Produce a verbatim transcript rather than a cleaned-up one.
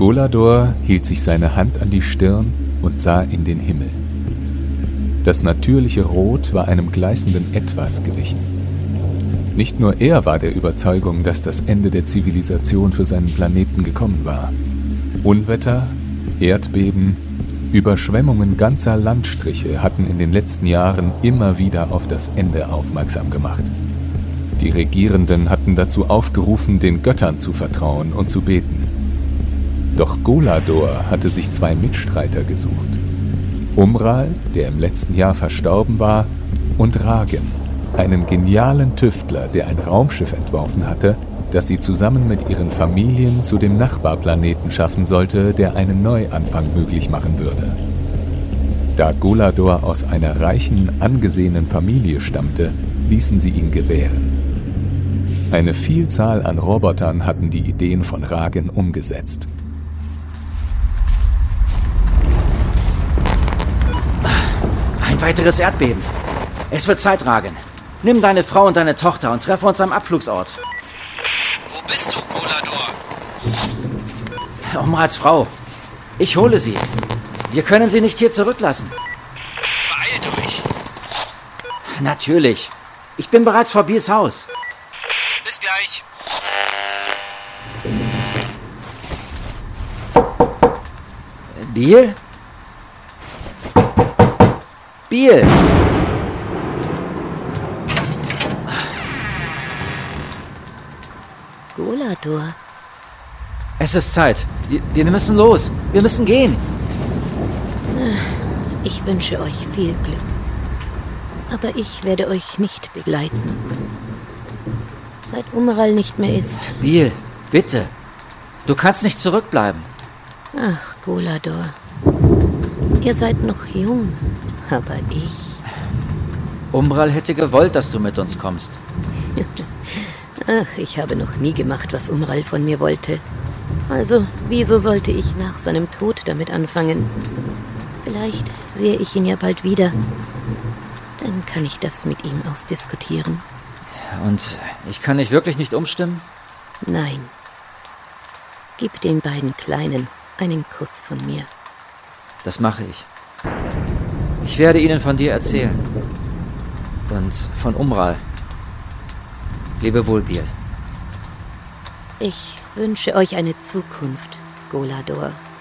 Golador hielt sich seine Hand an die Stirn und sah in den Himmel. Das natürliche Rot war einem gleißenden Etwas gewichen. Nicht nur er war der Überzeugung, dass das Ende der Zivilisation für seinen Planeten gekommen war. Unwetter, Erdbeben, Überschwemmungen ganzer Landstriche hatten in den letzten Jahren immer wieder auf das Ende aufmerksam gemacht. Die Regierenden hatten dazu aufgerufen, den Göttern zu vertrauen und zu beten. Doch Golador hatte sich zwei Mitstreiter gesucht. Umral, der im letzten Jahr verstorben war, und Ragen, einen genialen Tüftler, der ein Raumschiff entworfen hatte, das sie zusammen mit ihren Familien zu dem Nachbarplaneten schaffen sollte, der einen Neuanfang möglich machen würde. Da Golador aus einer reichen, angesehenen Familie stammte, ließen sie ihn gewähren. Eine Vielzahl an Robotern hatten die Ideen von Ragen umgesetzt. Ein weiteres Erdbeben. Es wird Zeit, Ragen. Nimm deine Frau und deine Tochter und treffe uns am Abflugsort. Wo bist du, Golador? Umrals Frau. Ich hole sie. Wir können sie nicht hier zurücklassen. Beeilt euch. Natürlich. Ich bin bereits vor Biels Haus. Bis gleich. Biel? Biel! Golador. Es ist Zeit. Wir, wir müssen los. Wir müssen gehen. Ich wünsche euch viel Glück. Aber ich werde euch nicht begleiten. Seit Umral nicht mehr ist. Biel, bitte. Du kannst nicht zurückbleiben. Ach, Golador. Ihr seid noch jung, aber ich... Umral hätte gewollt, dass du mit uns kommst. Ach, ich habe noch nie gemacht, was Umral von mir wollte. Also, wieso sollte ich nach seinem Tod damit anfangen? Vielleicht sehe ich ihn ja bald wieder. Dann kann ich das mit ihm ausdiskutieren. Und ich kann dich wirklich nicht umstimmen? Nein. Gib den beiden Kleinen einen Kuss von mir. Das mache ich. Ich werde ihnen von dir erzählen. Und von Umral. Lebe wohl, Biel. Ich wünsche euch eine Zukunft, Golador.